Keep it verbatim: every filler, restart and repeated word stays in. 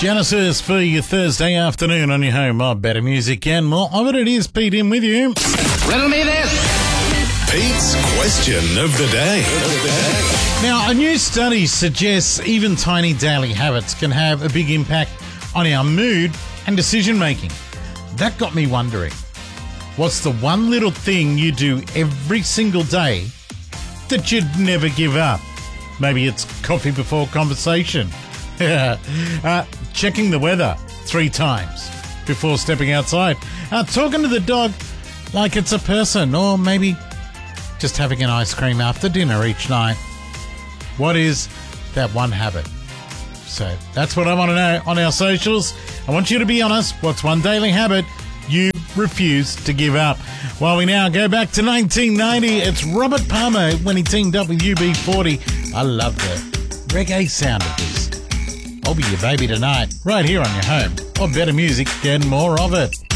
Genesis for your Thursday afternoon on your home of better music and more of it. It is Pete in with you. Riddle me this. Pete's question of the day. Now, a new study suggests even tiny daily habits can have a big impact on our mood and decision making. That got me wondering, what's the one little thing you do every single day that you'd never give up? Maybe it's coffee before conversation. uh, checking the weather three times before stepping outside. Uh, talking to the dog like it's a person, or maybe just having an ice cream after dinner each night. What is that one habit? So that's what I want to know on our socials. I want you to be honest. What's one daily habit you refuse to give up? While we now go back to nineteen ninety, it's Robert Palmer when he teamed up with U B forty. I love the reggae sound of this. I'll be your baby tonight, right here on your home of better music and more of it.